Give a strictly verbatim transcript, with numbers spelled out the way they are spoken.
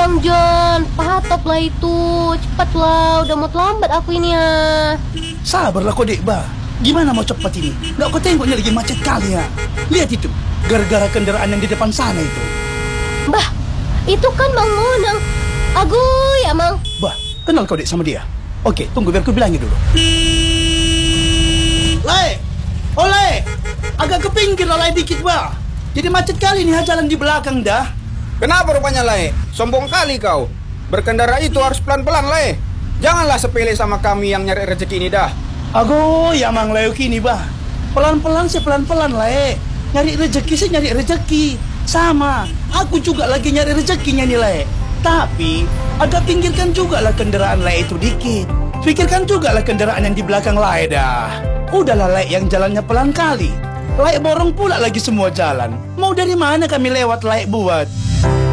Bang John, patop lah itu. Cepatlah, udah mau terlambat aku ini ya. Sabarlah kau dek bah. Gimana mau cepat ini? Nggak kau tengoknya lagi macet kali ya. Lihat itu, gara-gara kendaraan yang di depan sana itu. Bah, itu kan Bang Monang. Aguy, Amang. Bah, kenal kau dek sama dia? Oke, tunggu biar ku bilangin dulu. Lai, oleh, agak ke pinggir lah Lai dikit bah. Jadi macet kali nih jalan di belakang dah. Kenapa rupanya, Lai? Sombong kali kau. Berkendara itu harus pelan-pelan, Lai. Janganlah sepele sama kami yang nyari rezeki ini dah. Ago, ya mang Lai kini bah. Pelan-pelan sih pelan-pelan Lai. Nyari rezeki sih nyari rezeki. Sama, aku juga lagi nyari rezekinya nih Lai. Tapi, agak pinggirkan juga lah kendaraan Lai itu dikit. Pikirkan juga lah kendaraan yang di belakang Lai dah. Udahlah Lai yang jalannya pelan kali. Lai borong pula lagi semua jalan. Mau dari mana kami lewat Lai buat?